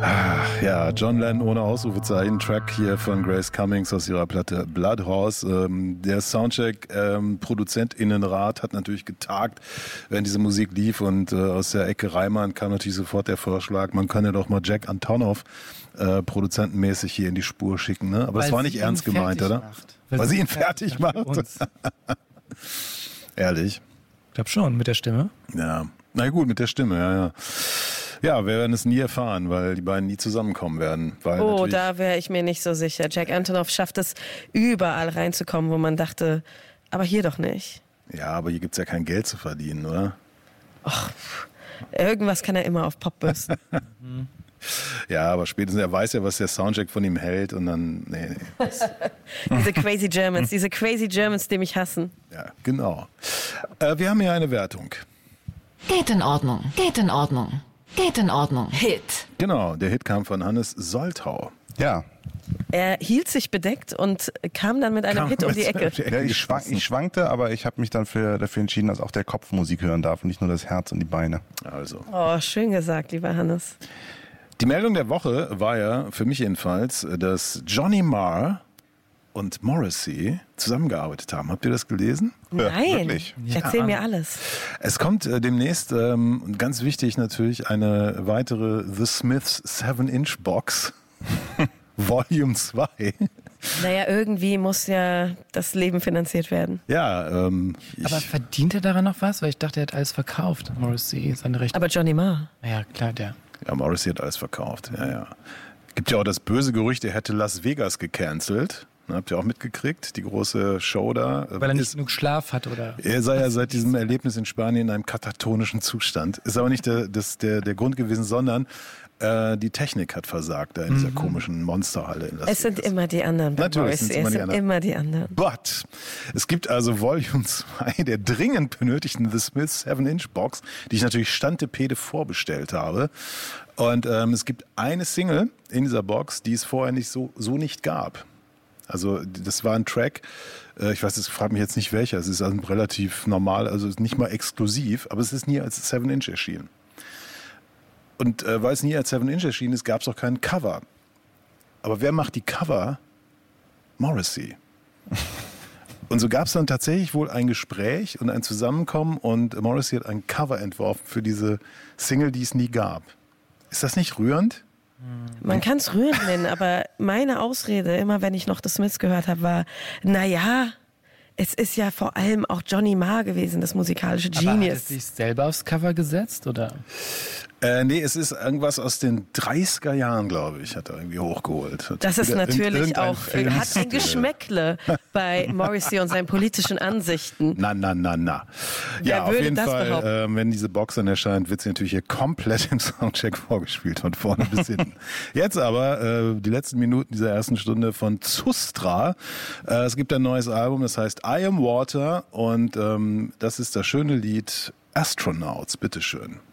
Ja, John Lennon ohne Ausrufezeichen, Track hier von Grace Cummings aus ihrer Platte Bloodhorse. Der Soundcheck-ProduzentInnenrat hat natürlich getagt, während diese Musik lief, und aus der Ecke Reimann kam natürlich sofort der Vorschlag, man könne doch mal Jack Antonoff produzentenmäßig hier in die Spur schicken. Ne? Aber es war nicht ernst gemeint, oder? Weil sie ihn fertig macht. Ehrlich? Ich glaube schon, mit der Stimme. Ja, na gut, mit der Stimme, ja. Ja, wir werden es nie erfahren, weil die beiden nie zusammenkommen werden. Weil da wäre ich mir nicht so sicher. Jack Antonoff schafft es, überall reinzukommen, wo man dachte, aber hier doch nicht. Ja, aber hier gibt's ja kein Geld zu verdienen, oder? Ach, irgendwas kann er immer auf Pop bürsten. Ja, aber spätestens, er weiß ja, was der Soundcheck von ihm hält, und dann, nee. Diese crazy Germans, die mich hassen. Ja, genau. Wir haben hier eine Wertung. Geht in Ordnung. Hit. Genau, der Hit kam von Hannes Soltau. Ja. Er hielt sich bedeckt und kam dann mit einem Hit um die Ecke. Ja, ich schwankte, aber ich habe mich dann dafür entschieden, dass auch der Kopf Musik hören darf und nicht nur das Herz und die Beine. Also. Oh, schön gesagt, lieber Hannes. Die Meldung der Woche war ja, für mich jedenfalls, dass Johnny Marr und Morrissey zusammengearbeitet haben. Habt ihr das gelesen? Nein, wirklich? Erzähl mir alles. Es kommt demnächst, ganz wichtig natürlich, eine weitere The Smiths 7-Inch Box, Volume 2. Naja, irgendwie muss ja das Leben finanziert werden. Ja, Aber verdient er daran noch was? Weil ich dachte, er hat alles verkauft, Morrissey, seine Rechte. Aber Johnny Marr. Ja, klar, der. Ja, Morrissey hat alles verkauft, ja. Gibt ja auch das böse Gerücht, er hätte Las Vegas gecancelt. Habt ihr auch mitgekriegt, die große Show da? Weil er nicht genug Schlaf hat, oder? Er sei ja seit diesem Erlebnis in Spanien in einem katatonischen Zustand. Ist aber nicht der Grund gewesen, sondern die Technik hat versagt da in dieser komischen Monsterhalle in Las Vegas. Es sind immer die anderen bei Natürlich Morrissey. Es sind immer die anderen. But es gibt also Volume 2 der dringend benötigten The Smiths 7-Inch Box, die ich natürlich Stantepede vorbestellt habe. Und es gibt eine Single in dieser Box, die es vorher so nicht gab. Also das war ein Track, ich weiß, es fragt mich jetzt nicht welcher, es ist also relativ normal, also nicht mal exklusiv, aber es ist nie als 7-Inch erschienen. Und weil es nie als 7-Inch erschienen ist, gab es auch kein Cover. Aber wer macht die Cover? Morrissey. Und so gab es dann tatsächlich wohl ein Gespräch und ein Zusammenkommen, und Morrissey hat ein Cover entworfen für diese Single, die es nie gab. Ist das nicht rührend? Man kann es rührend nennen, aber meine Ausrede, immer wenn ich noch The Smiths gehört habe, war, naja, es ist ja vor allem auch Johnny Marr gewesen, das musikalische Genius. Aber hat er sich selber aufs Cover gesetzt, oder? Nee, es ist irgendwas aus den 30er Jahren, glaube ich, hat er irgendwie hochgeholt. Das ist natürlich auch, Film hat ein Geschmäckle bei Morrissey und seinen politischen Ansichten. Na. Wer Ja, auf würde jeden das Fall, behaupten? wenn diese Box dann erscheint, wird sie natürlich hier komplett im Soundcheck vorgespielt, von vorne bis hinten. Jetzt aber die letzten Minuten dieser ersten Stunde von Zustra. Es gibt ein neues Album, das heißt I Am Water, und das ist das schöne Lied Astronauts. Bitteschön.